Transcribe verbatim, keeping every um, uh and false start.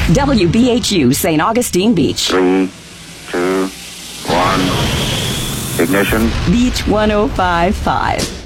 W B H U Saint Augustine Beach. Three, two, one. Ignition. Beach one oh five point five.